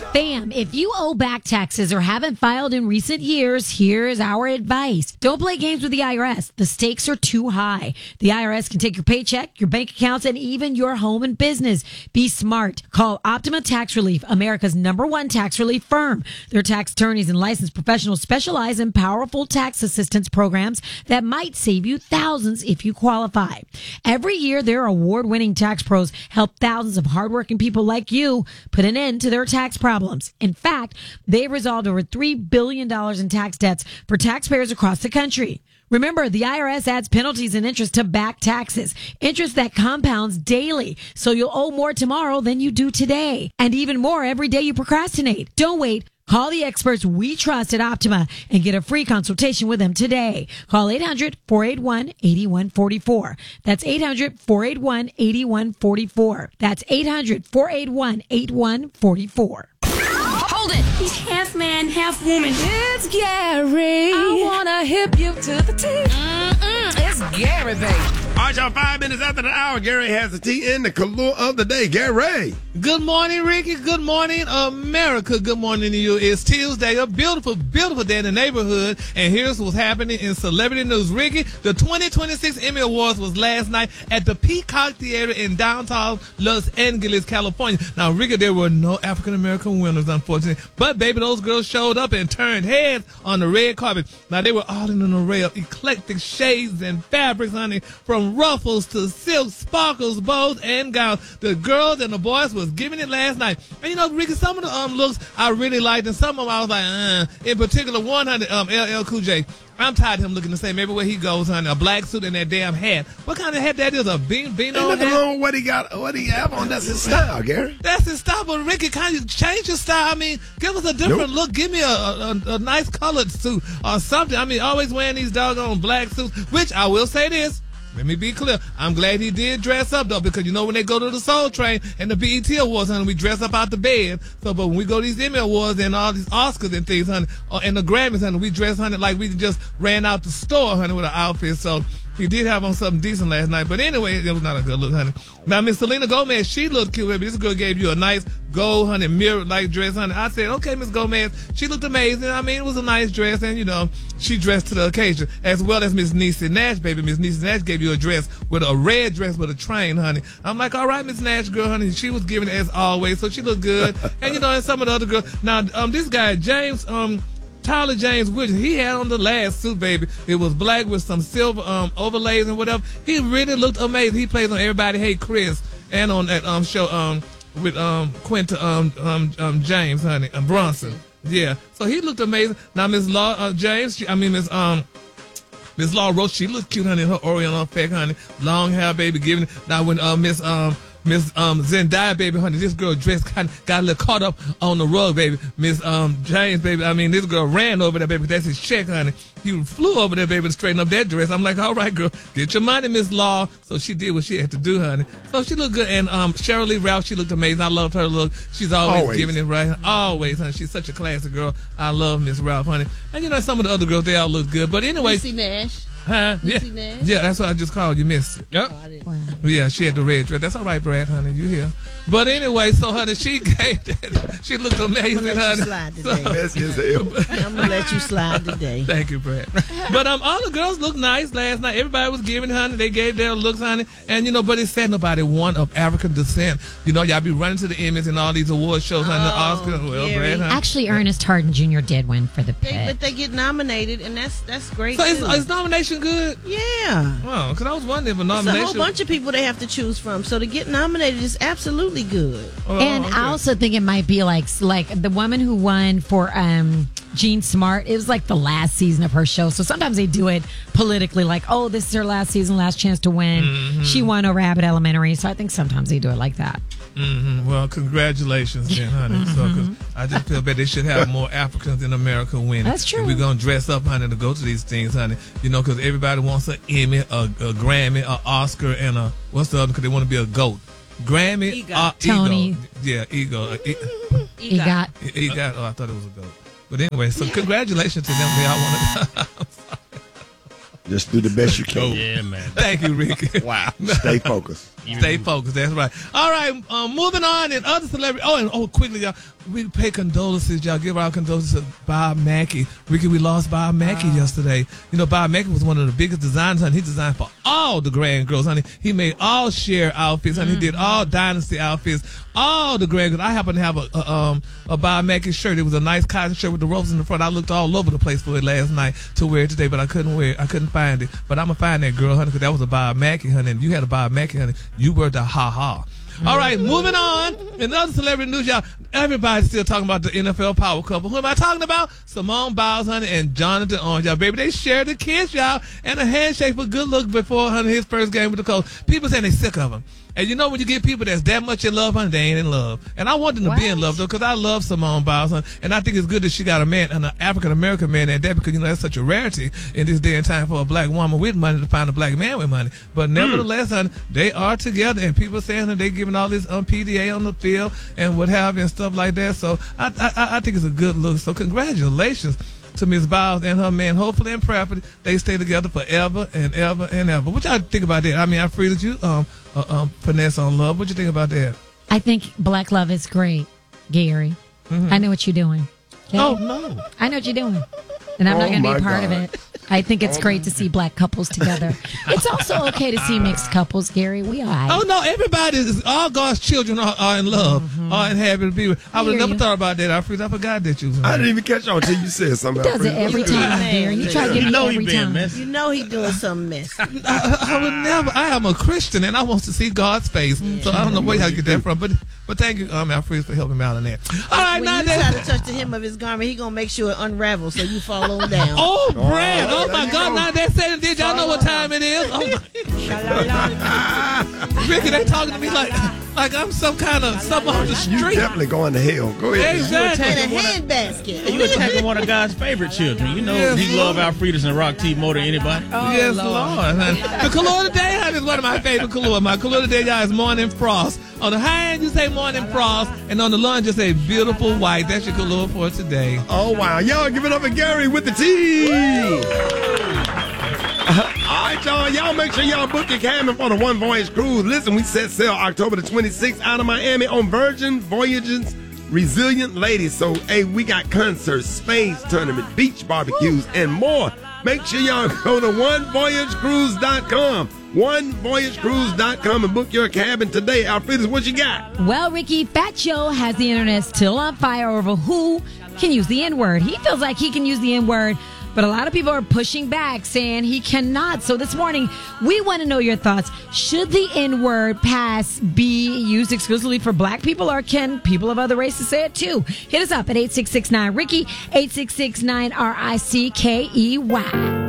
Fam, if you owe back taxes or haven't filed in recent years, here's our advice. Don't play games with the IRS. The stakes are too high. The IRS can take your paycheck, your bank accounts, and even your home and business. Be smart. Call Optima Tax Relief, America's #1 tax relief firm. Their tax attorneys and licensed professionals specialize in powerful tax assistance programs that might save you thousands if you qualify. Every year, their award-winning tax pros help thousands of hardworking people like you put an end to their tax problems. In fact, they've resolved over $3 billion in tax debts for taxpayers across the country. Remember, the IRS adds penalties and interest to back taxes, interest that compounds daily, so you'll owe more tomorrow than you do today, and even more every day you procrastinate. Don't wait. Call the experts we trust at Optima and get a free consultation with them today. Call 800-481-8144. That's 800-481-8144. That's 800-481-8144. Hold it! He's half man, half woman. It's Gary. I wanna hip you to the T. It's Gary, baby. All right, y'all, 5 minutes after the hour, Gary has the tea in the color of the day. Gary. Good morning, Ricky. Good morning, America. Good morning to you. It's Tuesday, a beautiful, beautiful day in the neighborhood. And here's what's happening in celebrity news. Ricky, the 2026 Emmy Awards was last night at the Peacock Theater in downtown Los Angeles, California. Now, Ricky, there were no African-American winners, unfortunately. But, baby, those girls showed up and turned heads on the red carpet. Now, they were all in an array of eclectic shades and fabrics, honey, from ruffles to silk, sparkles, bows, and gowns. The girls and the boys was giving it last night. And you know, Ricky, some of the looks I really liked, and some of them I was like, In particular, one, honey, LL Cool J. I'm tired of him looking the same everywhere he goes, honey. A black suit and that damn hat. What kind of hat that is? A beano Ain't nothing wrong with what he have on. That's his style, Gary. That's his style, but Ricky, kind of change your style. I mean, give us a different look. Give me a nice colored suit or something. I mean, always wearing these doggone black suits, which I will say this. Let me be clear. I'm glad he did dress up, though, because you know when they go to the Soul Train and the BET Awards, honey, we dress up out the bed. So, but when we go to these Emmy Awards and all these Oscars and things, honey, and the Grammys, honey, we dress, honey, like we just ran out the store, honey, with an outfit. So he did have on something decent last night. But anyway, it was not a good look, honey. Now, Miss Selena Gomez, she looked cute, baby. This girl gave you a nice gold, honey, mirror-like dress, honey. I said, okay, Miss Gomez. She looked amazing. I mean, it was a nice dress, and, you know, she dressed to the occasion, as well as Miss Niecy Nash, baby. Miss Niecy Nash gave you a dress with a red dress with a train, honey. I'm like, all right, Miss Nash, girl, honey. She was giving it as always, so she looked good. And, you know, and some of the other girls. Now, this guy, James, Tyler James Wood, he had on the last suit, baby. It was black with some silver overlays and whatever. He really looked amazing. He plays on Everybody Hate Chris and on that show with Quinta James, honey, Bronson. Yeah, so he looked amazing. Now Miss Law James, Miss Law Roach, she looked cute, honey. Her Oriental effect, honey, long hair, baby. Giving it. Now when Miss Zendaya, baby, honey, this girl dressed kind of got a little caught up on the rug, baby. Miss James, baby, this girl ran over there, baby. That's his check, honey. He flew over there, baby, to straighten up that dress. I'm like, all right, girl, get your money, Miss Law. So she did what she had to do, honey. So she looked good. And Cheryl Lee Ralph, she looked amazing. I love her look. She's always giving it right. Always, honey. She's such a classy girl. I love Miss Ralph, honey. And you know, some of the other girls, they all look good. But anyway. Niecy Nash. Huh? Yeah, that's what I just called you, Miss. Yep. Wow. Yeah, she had the red dress. That's all right, Brad, honey. You here. But anyway, so, honey, she gave that. She looked amazing, honey. Messy as hell. I'm going to let you slide today. Thank you, Brad. But all the girls looked nice last night. Everybody was giving, honey. They gave their looks, honey. And, you know, but it said nobody won of African descent. You know, y'all be running to the Emmys and all these award shows, honey, the Oscars. Well, Brad, honey. Actually, Ernest Hardin Jr. did win for the Pit. But they get nominated, and that's great, so too. is nomination good? Yeah. Well, because I was wondering if a It's nomination. a whole bunch of people they have to choose from. So to get nominated is absolutely good. And okay. I also think it might be like the woman who won for Jean Smart. It was like the last season of her show. So sometimes they do it politically, like, oh, this is her last season, last chance to win. Mm-hmm. She won over Abbott Elementary. So I think sometimes they do it like that. Mm-hmm. Well, congratulations, then, honey. Mm-hmm. So, cause I just feel bad they should have more Africans in America winning. That's true. And we're gonna dress up, honey, to go to these things, honey. You know, because everybody wants an Emmy, a Grammy, an Oscar, and what's the other? Because they want to be a GOAT. Grammy, Tony. Yeah, EGOT. EGOT. Oh, I thought it was a GOAT. But anyway, so congratulations to them. They all want to. Just do the best you can. Yeah, man. Thank you, Ricky. Wow. Stay focused. Stay focused. That's right. All right. Moving on. And other celebrities. Quickly, y'all. We pay condolences, y'all. Give our condolences to Bob Mackie. Ricky, we lost Bob Mackie yesterday. You know, Bob Mackie was one of the biggest designers, honey. He designed for all the grand girls, honey. He made all Cher outfits, honey. He did all Dynasty outfits, all the grand girls. I happen to have a Bob Mackie shirt. It was a nice cotton shirt with the ropes in the front. I looked all over the place for it last night to wear it today, but I couldn't wear it. I couldn't find it. But I'm going to find that girl, honey, because that was a Bob Mackie, honey. And you had a Bob Mackie, honey. You were the ha-ha. All right, moving on. In other celebrity news, y'all, everybody's still talking about the NFL power couple. Who am I talking about? Simone Biles, honey, and Jonathan Orange, y'all. Baby, they shared a kiss, y'all, and a handshake for good look before, honey, his first game with the Colts. People saying they sick of him. And you know when you get people that's that much in love, honey, they ain't in love. And I want them to be in love, though, because I love Simone Biles, honey. And I think it's good that she got a man, an African-American man at that, because, you know, that's such a rarity in this day and time for a black woman with money to find a black man with money. But nevertheless, honey, they are together, and people saying that they giving all this PDA on the field and what have you and stuff like that. So I think it's a good look. So congratulations to Miss Biles and her man. Hopefully and prayerfully they stay together forever and ever and ever. What y'all think about that? I mean, I free that you finesse on love. What you think about that? I think black love is great, Gary. I know what you're doing. Okay? Oh, no. I know what you're doing. And I'm not going to be a part God. of it. I think it's great to see black couples together. It's also okay to see mixed couples, Gary. We all right. Oh, no, all God's children are in love, are in happy to be with. I would hear have never you. thought about that. I forgot that you was I didn't even catch on until you said something. He does it every time, Gary. You try to get You me know he every been time. messy. You know he doing something messy. I would never. I am a Christian, and I want to see God's face. So I don't know where y'all get that from, but thank you, Alfred, for helping me out on that. All right, When now you try that. to touch the hem of his garment, he gonna make sure it unravels so you fall on down. Oh, Brad! Oh there my you God! go. Now that said it, did y'all know what time it is? Oh my. Ricky, they talking to me like I'm some kind of something on the You street. definitely going to hell. Go ahead. Exactly. In a handbasket. You attacking one of God's favorite children. You know Yes, he love Alfredas and Rock T more than anybody. Yes, Lord. The color of the day, honey, is one of my favorite color. My color of the day, y'all, is Morning Frost. On the high end, you say Morning Frost, and on the lunge, you say Beautiful White. That's your color for today. Oh, wow. Y'all give it up for Gary with the T. All right, y'all. Y'all make sure y'all book your cabin for the One Voyage Cruise. Listen, we set sail October the 26th out of Miami on Virgin Voyages Resilient Ladies. So, hey, we got concerts, spades tournament, beach barbecues, and more. Make sure y'all go to onevoyagecruise.com. onevoyagecruise.com and book your cabin today. Alfredas, what you got? Well, Ricky, Fat Joe has the internet still on fire over who can use the N-word. He feels like he can use the N-word, but a lot of people are pushing back, saying he cannot. So this morning, we want to know your thoughts. Should the N-word pass be used exclusively for black people, or can people of other races say it too? Hit us up at 8669-RICKY, 8669-RICKEY.